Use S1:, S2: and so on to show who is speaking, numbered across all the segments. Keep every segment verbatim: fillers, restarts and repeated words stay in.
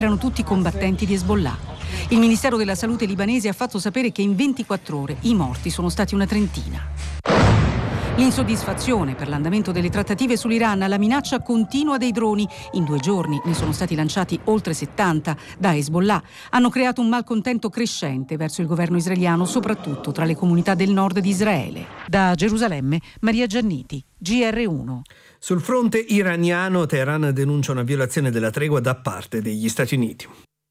S1: Erano tutti combattenti di Hezbollah. Il Ministero della Salute libanese ha fatto sapere che in ventiquattro ore i morti sono stati una trentina. L'insoddisfazione per l'andamento delle trattative sull'Iran, la minaccia continua dei droni, in due giorni ne sono stati lanciati oltre settanta da Hezbollah, hanno creato un malcontento crescente verso il governo israeliano, soprattutto tra le comunità del nord di Israele. Da Gerusalemme, Maria Gianniti, G R uno.
S2: Sul fronte iraniano, Teheran denuncia una violazione della tregua da parte degli Stati Uniti.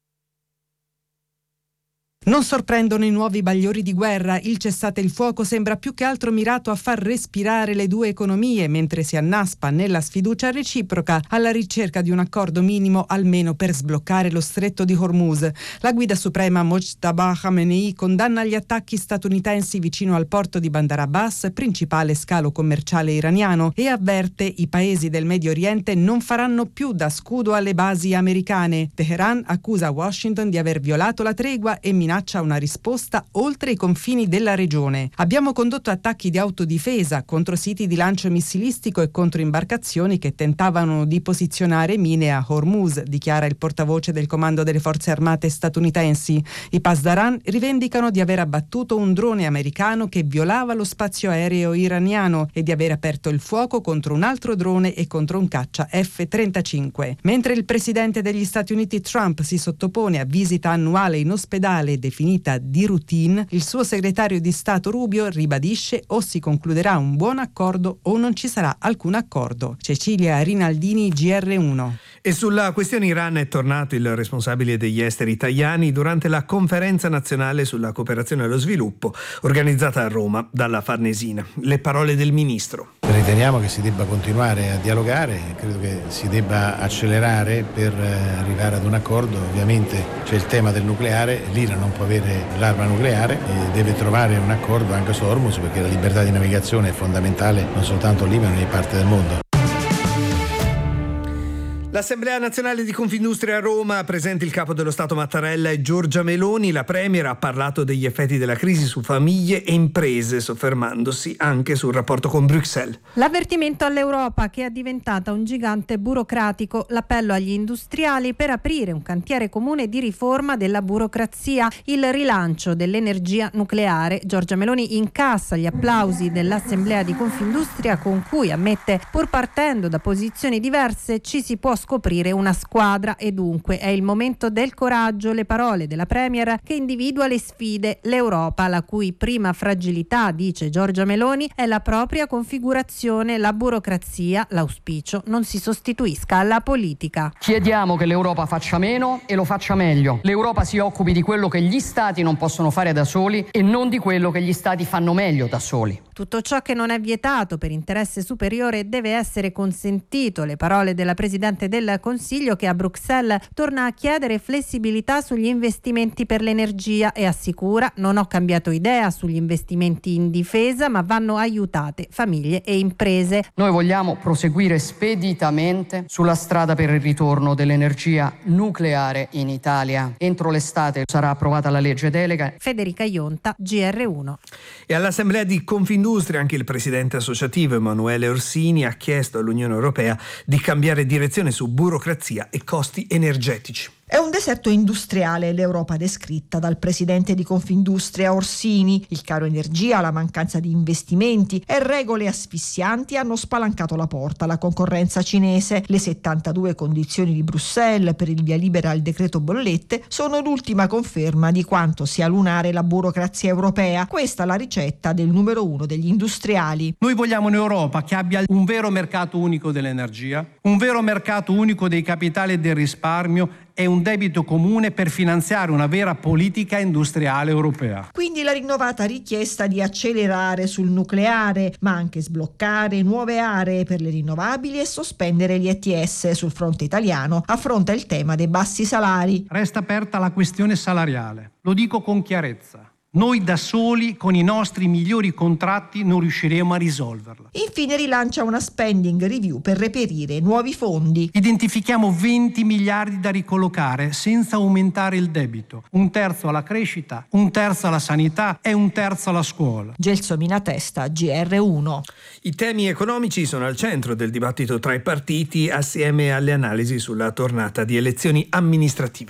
S3: Non sorprendono i nuovi bagliori di guerra. Il cessate il fuoco sembra più che altro mirato a far respirare le due economie, mentre si annaspa nella sfiducia reciproca alla ricerca di un accordo minimo almeno per sbloccare lo stretto di Hormuz. La guida suprema Mojtaba Khamenei condanna gli attacchi statunitensi vicino al porto di Bandar Abbas, principale scalo commerciale iraniano, e avverte i paesi del Medio Oriente non faranno più da scudo alle basi americane. Teheran accusa Washington di aver violato la tregua e minaccia una risposta oltre i confini della regione. Abbiamo condotto attacchi di autodifesa contro siti di lancio missilistico e contro imbarcazioni che tentavano di posizionare mine a Hormuz, dichiara il portavoce del comando delle forze armate statunitensi. I Pasdaran rivendicano di aver abbattuto un drone americano che violava lo spazio aereo iraniano e di aver aperto il fuoco contro un altro drone e contro un caccia F trentacinque. Mentre il presidente degli Stati Uniti Trump si sottopone a visita annuale in ospedale definita di routine, il suo segretario di Stato Rubio ribadisce: o si concluderà un buon accordo o non ci sarà alcun accordo. Cecilia Rinaldini, G R uno.
S2: E sulla questione Iran è tornato il responsabile degli esteri Tajani durante la conferenza nazionale sulla cooperazione e lo sviluppo organizzata a Roma dalla Farnesina. Le parole del ministro.
S4: Riteniamo che si debba continuare a dialogare, credo che si debba accelerare per arrivare ad un accordo. Ovviamente c'è il tema del nucleare, l'Iran non può avere l'arma nucleare e deve trovare un accordo anche su Hormuz, perché la libertà di navigazione è fondamentale non soltanto in Libano ma in parte del mondo.
S2: L'Assemblea Nazionale di Confindustria a Roma, presente il capo dello Stato Mattarella e Giorgia Meloni. La Premier ha parlato degli effetti della crisi su famiglie e imprese, soffermandosi anche sul rapporto con Bruxelles.
S5: L'avvertimento all'Europa che è diventata un gigante burocratico, l'appello agli industriali per aprire un cantiere comune di riforma della burocrazia, il rilancio dell'energia nucleare. Giorgia Meloni incassa gli applausi dell'Assemblea di Confindustria, con cui ammette, pur partendo da posizioni diverse, ci si può scoprire una squadra e dunque è il momento del coraggio. Le parole della Premier che individua le sfide. L'Europa, la cui prima fragilità, dice Giorgia Meloni, è la propria configurazione, la burocrazia. L'auspicio non si sostituisca alla politica.
S6: Chiediamo che l'Europa faccia meno e lo faccia meglio. L'Europa si occupi di quello che gli Stati non possono fare da soli e non di quello che gli Stati fanno meglio da soli.
S5: Tutto ciò che non è vietato per interesse superiore deve essere consentito. Le parole della Presidente del Consiglio, che a Bruxelles torna a chiedere flessibilità sugli investimenti per l'energia e assicura: non ho cambiato idea sugli investimenti in difesa, ma vanno aiutate famiglie e imprese.
S6: Noi vogliamo proseguire speditamente sulla strada per il ritorno dell'energia nucleare in Italia. Entro l'estate sarà approvata la legge delega.
S5: Federica Ionta, G R uno.
S2: E all'Assemblea di Confindustria anche il presidente associativo Emanuele Orsini ha chiesto all'Unione Europea di cambiare direzione su burocrazia e costi energetici.
S7: È un deserto industriale l'Europa descritta dal presidente di Confindustria Orsini. Il caro energia, la mancanza di investimenti e regole asfissianti hanno spalancato la porta alla concorrenza cinese. Le settantadue condizioni di Bruxelles per il via libera al decreto bollette sono l'ultima conferma di quanto sia lunare la burocrazia europea. Questa è la ricetta del numero uno degli industriali.
S8: Noi vogliamo un'Europa che abbia un vero mercato unico dell'energia, un vero mercato unico dei capitali e del risparmio e un debito comune per finanziare una vera politica industriale europea.
S7: Quindi la rinnovata richiesta di accelerare sul nucleare, ma anche sbloccare nuove aree per le rinnovabili e sospendere gli E T S. Sul fronte italiano affronta il tema dei bassi salari.
S8: Resta aperta la questione salariale. Lo dico con chiarezza. Noi da soli, con i nostri migliori contratti, non riusciremo a risolverla.
S7: Infine rilancia una spending review per reperire nuovi fondi.
S8: Identifichiamo venti miliardi da ricollocare senza aumentare il debito. Un terzo alla crescita, un terzo alla sanità e un terzo alla scuola.
S7: Gelsomina Testa, G R uno.
S2: I temi economici sono al centro del dibattito tra i partiti assieme alle analisi sulla tornata di elezioni amministrative.